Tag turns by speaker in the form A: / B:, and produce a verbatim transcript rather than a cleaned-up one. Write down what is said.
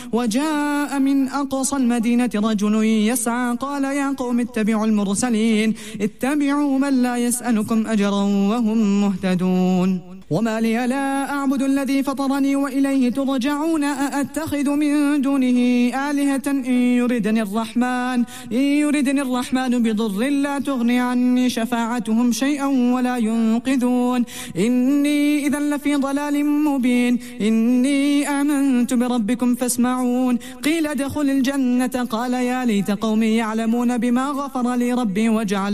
A: وجاء من أقصى المدينة رجل يسعى قال يا قوم اتبعوا المرسلين اتبعوا من لا يسألكم أجرا وهم مهتدون وما لي لا أعبد الذي فطرني وإليه ترجعون أأتخذ من دونه آلهة إن يردني الرحمن إن يردني الرحمن بضر لا تغني عني شفاعتهم شيئا ولا ينقذون إني إذا لفي ضلال مبين إني آمنت بربكم فاسمعون قيل ادخل الجنة قال يا ليت قومي يعلمون بما غفر لي ربي وجعل